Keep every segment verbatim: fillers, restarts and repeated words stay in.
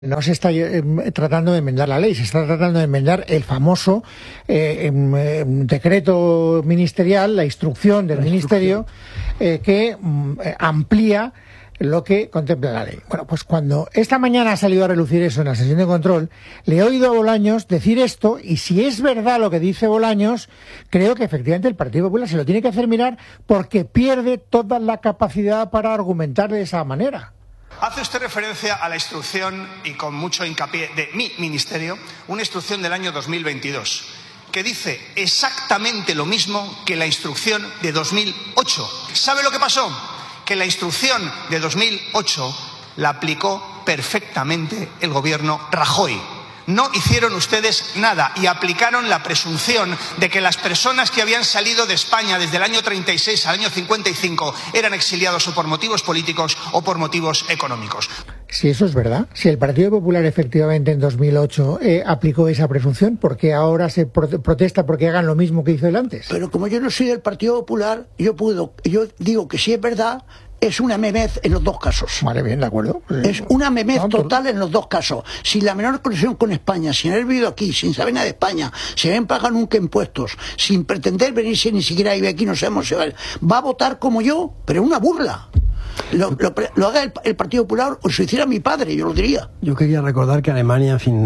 No se está eh, tratando de enmendar la ley, se está tratando de enmendar el famoso eh, eh, decreto ministerial, la instrucción del la ministerio, instrucción. Eh, que eh, amplía lo que contempla la ley. Bueno, pues cuando esta mañana ha salido a relucir eso en la sesión de control, le he oído a Bolaños decir esto, y si es verdad lo que dice Bolaños, creo que efectivamente el Partido Popular se lo tiene que hacer mirar, porque pierde toda la capacidad para argumentar de esa manera. Hace usted referencia a la instrucción, y con mucho hincapié, de mi ministerio, una instrucción del año dos mil veintidós, que dice exactamente lo mismo que la instrucción de dos mil ocho. ¿Sabe lo que pasó? Que la instrucción de dos mil ocho la aplicó perfectamente el gobierno Rajoy. No hicieron ustedes nada y aplicaron la presunción de que las personas que habían salido de España desde el año treinta y seis al año cincuenta y cinco eran exiliados o por motivos políticos o por motivos económicos. Si eso es verdad, si el Partido Popular efectivamente en dos mil ocho eh, aplicó esa presunción, ¿por qué ahora se pro protesta porque hagan lo mismo que hizo él antes? Pero como yo no soy del Partido Popular, yo puedo, yo digo que si es verdad, es una memez en los dos casos. Vale, bien, de acuerdo. Es una memez total en los dos casos. Sin la menor conexión con España, sin haber vivido aquí, sin saber nada de España, sin haber pagado nunca impuestos, sin pretender venirse ni siquiera a vivir aquí, no sabemos si va, va a votar como yo, pero es una burla. Lo, lo, lo haga el, el Partido Popular o si lo hiciera mi padre, yo lo diría. Yo quería recordar que Alemania, en fin,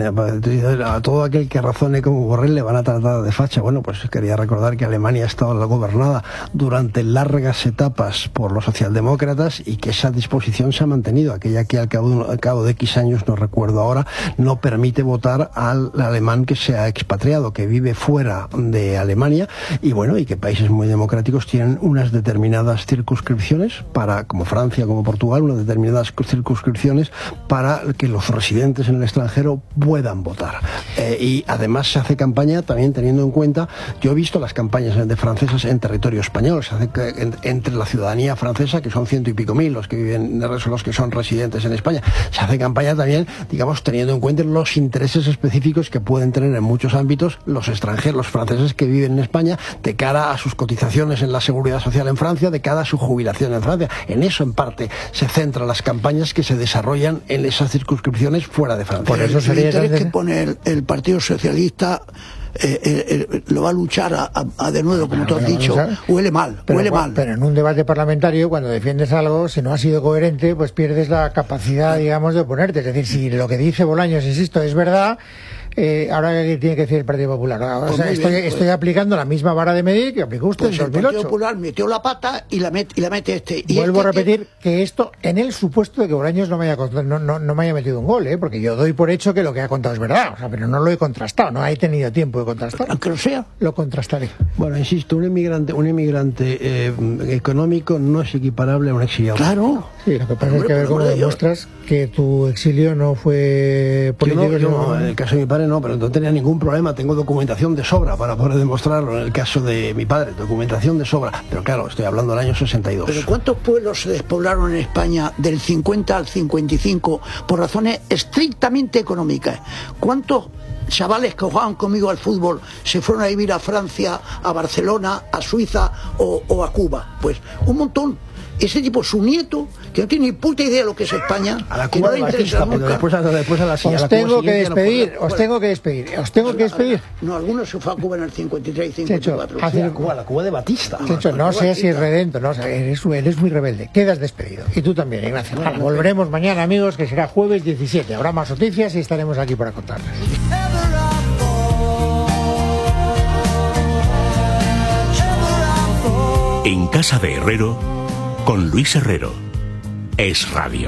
a todo aquel que razone como Borrell le van a tratar de facha. Bueno, pues quería recordar que Alemania ha estado gobernada durante largas etapas por los socialdemócratas y que esa disposición se ha mantenido. Aquella que al cabo, al cabo de X años, no recuerdo ahora, no permite votar al alemán que se ha expatriado, que vive fuera de Alemania, y bueno, y que países muy democráticos tienen unas determinadas circunscripciones para, como Francia, como Portugal, unas determinadas circunscripciones para que los residentes en el extranjero puedan votar. Eh, y además se hace campaña también teniendo en cuenta, yo he visto las campañas de francesas en territorio español, se hace que, en, entre la ciudadanía francesa, que son ciento y pico mil los que viven, los que son residentes en España, se hace campaña también, digamos, teniendo en cuenta los intereses específicos que pueden tener en muchos ámbitos los extranjeros, los franceses que viven en España, de cara a sus cotizaciones en la seguridad social en Francia, de cara a su jubilación en Francia. En eso en parte se centran las campañas que se desarrollan en esas circunscripciones fuera de Francia. Por eso sería el que pone el, el Partido Socialista eh, eh, eh, lo va a luchar a, a, a de nuevo, como tú has dicho, huele mal, pero, huele mal. Pero en un debate parlamentario, cuando defiendes algo, si no has sido coherente, pues pierdes la capacidad, digamos, de oponerte. Es decir, si lo que dice Bolaños, insisto, es verdad, Eh, ahora que tiene que decir el Partido Popular. O sea, estoy, bien, pues, estoy aplicando la misma vara de medir que aplicó usted pues en dos mil ocho. El Partido Popular metió la pata y la, met, y la mete este. Y Vuelvo este a repetir que... que esto, en el supuesto de que Bolaños no me haya, no, no, no me haya metido un gol, ¿eh? Porque yo doy por hecho que lo que ha contado es verdad, o sea, pero no lo he contrastado, no he tenido tiempo de contrastar. Aunque lo sea. Lo contrastaré. Bueno, insisto, un inmigrante, un inmigrante eh, económico no es equiparable a un exiliado. Claro. Sí, lo que pasa es que a ver cómo demuestras que tu exilio no fue político. Yo no, yo no, en el caso de mi padre no, pero no tenía ningún problema, tengo documentación de sobra para poder demostrarlo. En el caso de mi padre, documentación de sobra, pero claro, estoy hablando del año sesenta y dos. ¿Pero cuántos pueblos se despoblaron en España del cincuenta al cincuenta y cinco por razones estrictamente económicas? ¿Cuántos chavales que jugaban conmigo al fútbol se fueron a vivir a Francia, a Barcelona, a Suiza o, o a Cuba? Pues un montón. Ese tipo, su nieto, que no tiene ni puta idea de lo que es España, a la que Cuba no le interesa nunca. Después a, después a la, os a la tengo que despedir, no os tengo que despedir, os tengo que despedir. No, algunos se fue a Cuba en el cincuenta y tres y cincuenta y cuatro. Checho, la Cuba, la Cuba de Batista. Checho, no seas irredento, no, eres, eres muy rebelde. Quedas despedido. Y tú también, Ignacio. Bueno, volveremos mañana, amigos, que será jueves diecisiete. Habrá más noticias y estaremos aquí para contarlas. En Casa de Herrero, con Luis Herrero. Es Radio.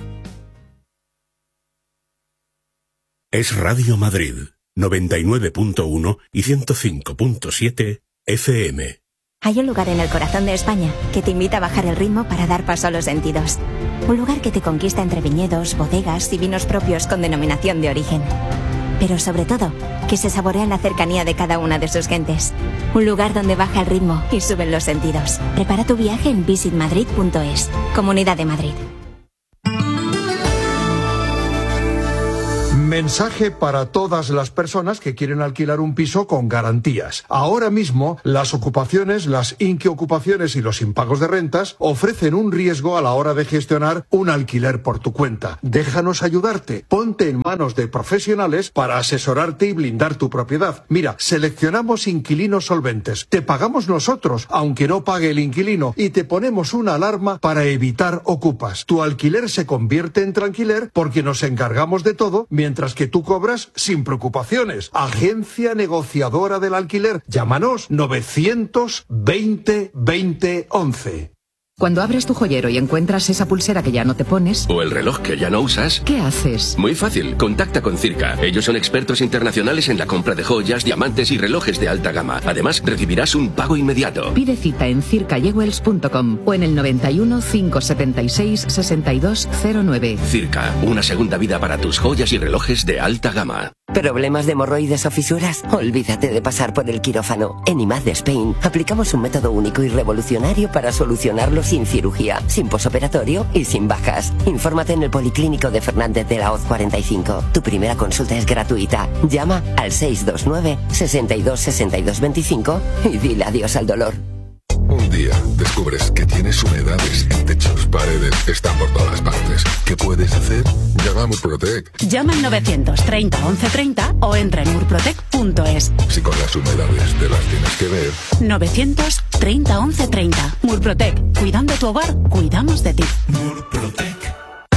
Es Radio Madrid, noventa y nueve punto uno y ciento cinco punto siete F M. Hay un lugar en el corazón de España que te invita a bajar el ritmo para dar paso a los sentidos. Un lugar que te conquista entre viñedos, bodegas y vinos propios con denominación de origen. Pero sobre todo, que se saborea en la cercanía de cada una de sus gentes. Un lugar donde baja el ritmo y suben los sentidos. Prepara tu viaje en visit madrid punto es. Comunidad de Madrid. Mensaje para todas las personas que quieren alquilar un piso con garantías. Ahora mismo, las ocupaciones, las inquiocupaciones y los impagos de rentas ofrecen un riesgo a la hora de gestionar un alquiler por tu cuenta. Déjanos ayudarte. Ponte en manos de profesionales para asesorarte y blindar tu propiedad. Mira, seleccionamos inquilinos solventes. Te pagamos nosotros, aunque no pague el inquilino, y te ponemos una alarma para evitar ocupas. Tu alquiler se convierte en tranquiler porque nos encargamos de todo, mientras que tú cobras sin preocupaciones. Agencia negociadora del alquiler. Llámanos novecientos veinte veinte once. Cuando abres tu joyero y encuentras esa pulsera que ya no te pones... O el reloj que ya no usas... ¿Qué haces? Muy fácil, contacta con Circa. Ellos son expertos internacionales en la compra de joyas, diamantes y relojes de alta gama. Además, recibirás un pago inmediato. Pide cita en circa jewels punto com o en el noventa y uno, cinco setenta y seis, sesenta y dos cero nueve. Circa, una segunda vida para tus joyas y relojes de alta gama. ¿Problemas de hemorroides o fisuras? Olvídate de pasar por el quirófano. En I M A D de Spain aplicamos un método único y revolucionario para solucionarlo sin cirugía, sin posoperatorio y sin bajas. Infórmate en el Policlínico de Fernández de la Hoz cuarenta y cinco. Tu primera consulta es gratuita. Llama al seis dos nueve, sesenta y dos, sesenta y dos veinticinco y dile adiós al dolor. Un día descubres que tienes humedades en techos, paredes, están por todas partes. ¿Qué puedes hacer? Llama a Murprotec. Llama al novecientos treinta once treinta o entra en murprotec punto es. Si con las humedades te las tienes que ver. novecientos treinta once treinta. Murprotec. Cuidando tu hogar, cuidamos de ti. Murprotec.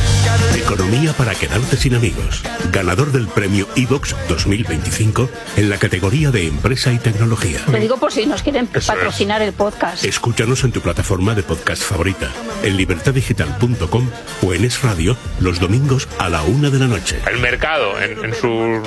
Economía para quedarte sin amigos. Ganador del premio iVox dos mil veinticinco en la categoría de empresa y tecnología. Lo digo por si nos quieren Eso patrocinar es. el podcast. Escúchanos en tu plataforma de podcast favorita, en libertad digital punto com o en Es Radio los domingos a la una de la noche. El mercado en, en su...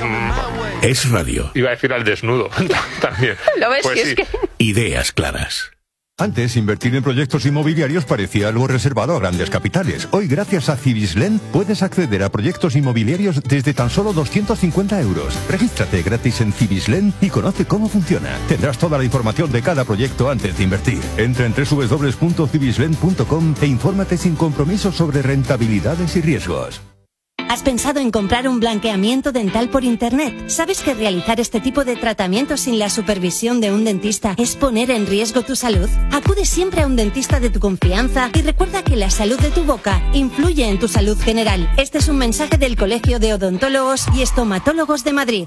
Es Radio. Iba a decir al desnudo también. ¿Lo ves? Pues Si sí. es que... Ideas claras. Antes, invertir en proyectos inmobiliarios parecía algo reservado a grandes capitales. Hoy, gracias a Cibislen, puedes acceder a proyectos inmobiliarios desde tan solo doscientos cincuenta euros. Regístrate gratis en Cibislen y conoce cómo funciona. Tendrás toda la información de cada proyecto antes de invertir. Entra en doble u doble u doble u punto cibislen punto com e infórmate sin compromiso sobre rentabilidades y riesgos. ¿Has pensado en comprar un blanqueamiento dental por internet? ¿Sabes que realizar este tipo de tratamientos sin la supervisión de un dentista es poner en riesgo tu salud? Acude siempre a un dentista de tu confianza y recuerda que la salud de tu boca influye en tu salud general. Este es un mensaje del Colegio de Odontólogos y Estomatólogos de Madrid.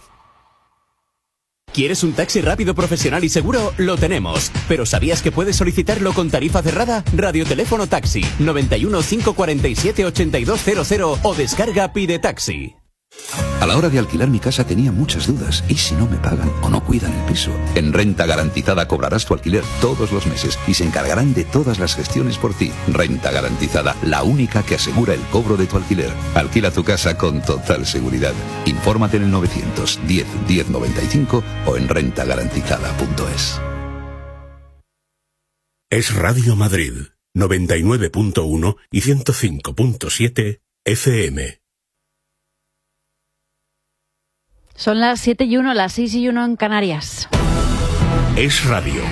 ¿Quieres un taxi rápido, profesional y seguro? Lo tenemos. ¿Pero sabías que puedes solicitarlo con tarifa cerrada? Radioteléfono Taxi noventa y uno, cinco cuarenta y siete, ochenta y dos cero cero o descarga Pide Taxi. A la hora de alquilar mi casa tenía muchas dudas. ¿Y si no me pagan o no cuidan el piso? En Renta Garantizada cobrarás tu alquiler todos los meses y se encargarán de todas las gestiones por ti. Renta Garantizada, la única que asegura el cobro de tu alquiler. Alquila tu casa con total seguridad. Infórmate en el novecientos diez, diez noventa y cinco o en renta garantizada punto es. Es Radio Madrid, noventa y nueve punto uno y ciento cinco punto siete F M. Son las siete y uno, las seis y uno en Canarias. Es Radio.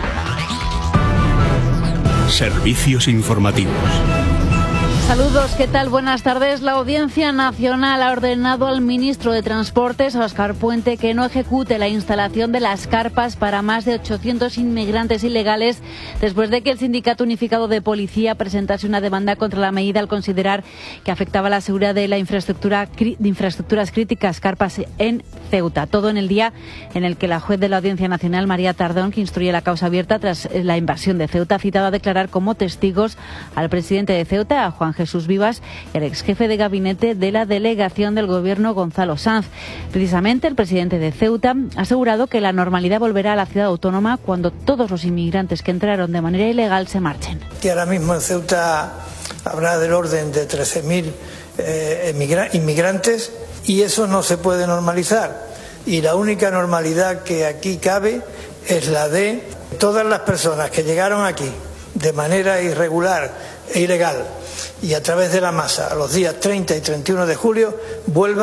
Servicios informativos. Saludos, ¿qué tal? Buenas tardes. La Audiencia Nacional ha ordenado al ministro de Transportes, Óscar Puente, que no ejecute la instalación de las carpas para más de ochocientos inmigrantes ilegales después de que el Sindicato Unificado de Policía presentase una demanda contra la medida al considerar que afectaba la seguridad de la infraestructura de infraestructuras críticas, carpas en Ceuta. Todo en el día en el que la juez de la Audiencia Nacional, María Tardón, que instruye la causa abierta tras la invasión de Ceuta, ha citado a declarar como testigos al presidente de Ceuta, a Juan Jesús Vivas, y al ex jefe de gabinete de la delegación del gobierno, Gonzalo Sanz. Precisamente el presidente de Ceuta ha asegurado que la normalidad volverá a la ciudad autónoma cuando todos los inmigrantes que entraron de manera ilegal se marchen. Y ahora mismo en Ceuta habrá del orden de trece mil eh, inmigrantes y eso no se puede normalizar. Y la única normalidad que aquí cabe es la de todas las personas que llegaron aquí de manera irregular e ilegal y a través de la masa a los días treinta y treinta y uno de julio vuelvan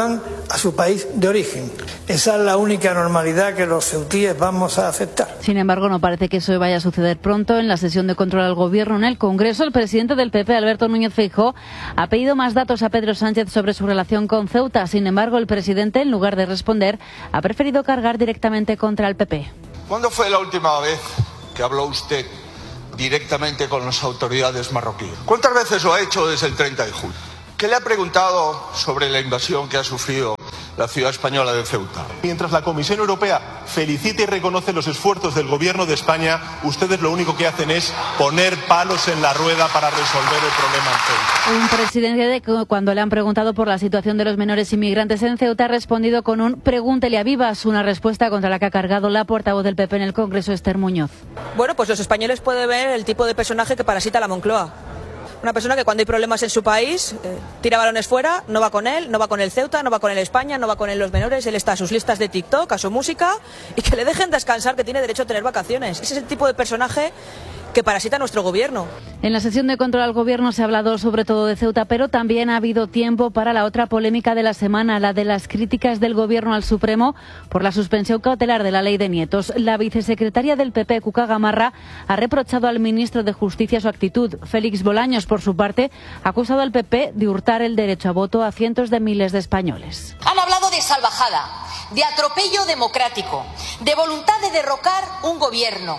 a su país de origen. Esa es la única normalidad que los ceutíes vamos a aceptar. Sin embargo, no parece que eso vaya a suceder pronto. En la sesión de control al Gobierno en el Congreso, el presidente del P P, Alberto Núñez Feijóo, ha pedido más datos a Pedro Sánchez sobre su relación con Ceuta. Sin embargo, el presidente, en lugar de responder, ha preferido cargar directamente contra el P P. ¿Cuándo fue la última vez que habló usted directamente con las autoridades marroquíes? ¿Cuántas veces lo ha hecho desde el treinta de julio? ¿Qué le ha preguntado sobre la invasión que ha sufrido la ciudad española de Ceuta? Mientras la Comisión Europea felicita y reconoce los esfuerzos del Gobierno de España, ustedes lo único que hacen es poner palos en la rueda para resolver el problema en Ceuta. Un presidente que cuando le han preguntado por la situación de los menores inmigrantes en Ceuta ha respondido con un pregúntele a Vivas, una respuesta contra la que ha cargado la portavoz del P P en el Congreso, Esther Muñoz. Bueno, pues los españoles pueden ver el tipo de personaje que parasita la Moncloa. Una persona que cuando hay problemas en su país eh, tira balones fuera, no va con él, no va con el Ceuta, no va con el España, no va con él los menores, él está a sus listas de TikTok, a su música y que le dejen descansar, que tiene derecho a tener vacaciones. Ese es el tipo de personaje que parasita nuestro gobierno. En la sesión de control al Gobierno se ha hablado sobre todo de Ceuta, pero también ha habido tiempo para la otra polémica de la semana, la de las críticas del Gobierno al Supremo por la suspensión cautelar de la ley de nietos. La vicesecretaria del P P, Cuca Gamarra, ha reprochado al ministro de Justicia su actitud. Félix Bolaños, por su parte, ha acusado al P P de hurtar el derecho a voto a cientos de miles de españoles. Han hablado de salvajada, de atropello democrático, de voluntad de derrocar un gobierno,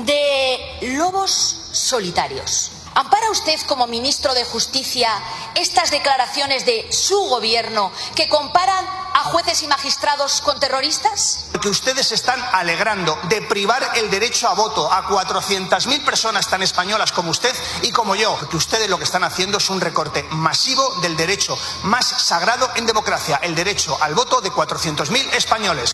de lobos solitarios. ¿Ampara usted como ministro de Justicia estas declaraciones de su gobierno que comparan a jueces y magistrados con terroristas? Que ustedes están alegrando de privar el derecho a voto a cuatrocientas mil personas tan españolas como usted y como yo. Que ustedes lo que están haciendo es un recorte masivo del derecho más sagrado en democracia, el derecho al voto de cuatrocientos mil españoles.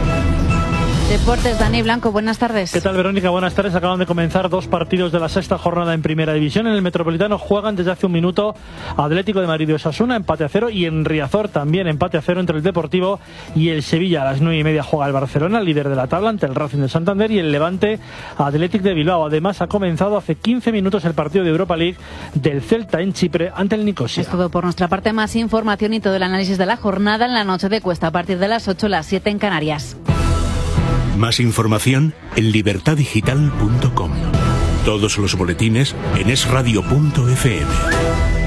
Deportes, Dani Blanco, buenas tardes. ¿Qué tal, Verónica? Buenas tardes. Acaban de comenzar dos partidos de la sexta jornada en Primera División. En el Metropolitano juegan desde hace un minuto Atlético de Madrid y Osasuna, empate a cero, y en Riazor también empate a cero entre el Deportivo y el Sevilla. A las nueve y media juega el Barcelona, líder de la tabla, ante el Racing de Santander, y el Levante Athletic de Bilbao. Además, ha comenzado hace quince minutos el partido de Europa League del Celta en Chipre ante el Nicosia. Es todo por nuestra parte. Más información y todo el análisis de la jornada en la noche de Cuesta a partir de las ocho, las siete en Canarias. Más información en libertad digital punto com. Todos los boletines en es radio punto efe eme.